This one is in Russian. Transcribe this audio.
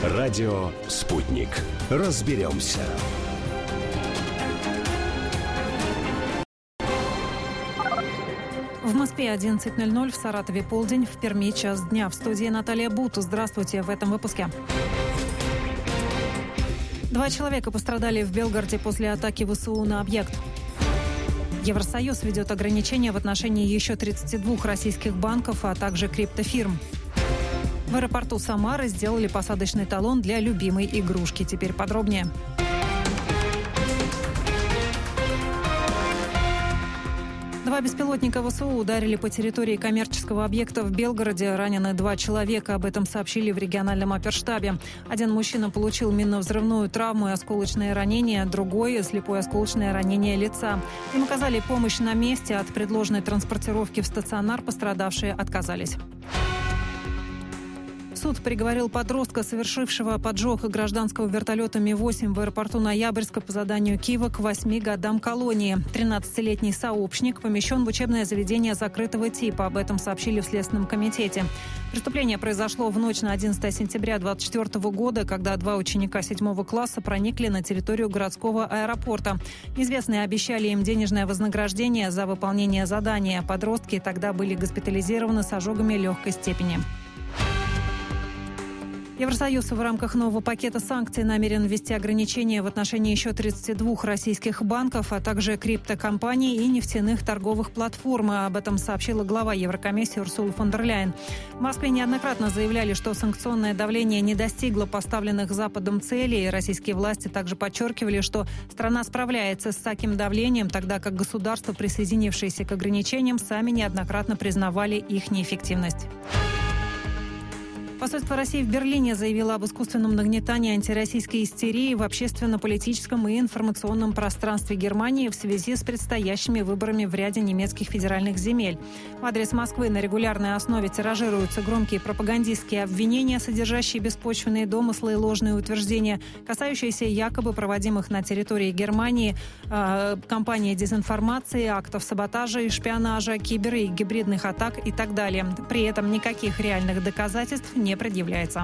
Радио «Спутник». Разберемся. В Москве 11:00, в Саратове полдень, в Перми час дня. В студии Наталья Буту. Здравствуйте в этом выпуске. 2 человека пострадали в Белгороде после атаки ВСУ на объект. Евросоюз ведет ограничения в отношении еще 32 российских банков, а также криптофирм. В аэропорту Самары сделали посадочный талон для любимой игрушки. Теперь подробнее. Два беспилотника ВСУ ударили по территории коммерческого объекта в Белгороде. Ранены 2 человека. Об этом сообщили в региональном оперштабе. Один мужчина получил минно-взрывную травму и осколочное ранение, другой – слепое осколочное ранение лица. Им оказали помощь на месте. От предложенной транспортировки в стационар пострадавшие отказались. Суд приговорил подростка, совершившего поджог гражданского вертолета Ми-8 в аэропорту Ноябрьска по заданию Киева, к 8 годам колонии. 13-летний сообщник помещен в учебное заведение закрытого типа. Об этом сообщили в Следственном комитете. Преступление произошло в ночь на 11 сентября 2024 года, когда 2 ученика 7 класса проникли на территорию городского аэропорта. Неизвестные обещали им денежное вознаграждение за выполнение задания. Подростки тогда были госпитализированы с ожогами легкой степени. Евросоюз в рамках нового пакета санкций намерен ввести ограничения в отношении еще 32 российских банков, а также криптокомпаний и нефтяных торговых платформ. Об этом сообщила глава Еврокомиссии Урсула фон дер Ляйен. В Москве неоднократно заявляли, что санкционное давление не достигло поставленных Западом целей. Российские власти также подчеркивали, что страна справляется с таким давлением, тогда как государства, присоединившиеся к ограничениям, сами неоднократно признавали их неэффективность. Посольство России в Берлине заявило об искусственном нагнетании антироссийской истерии в общественно-политическом и информационном пространстве Германии в связи с предстоящими выборами в ряде немецких федеральных земель. В адрес Москвы на регулярной основе тиражируются громкие пропагандистские обвинения, содержащие беспочвенные домыслы и ложные утверждения, касающиеся якобы проводимых на территории Германии кампаний дезинформации, актов саботажа и шпионажа, кибер- и гибридных атак и так далее. При этом никаких реальных доказательств не предъявляется.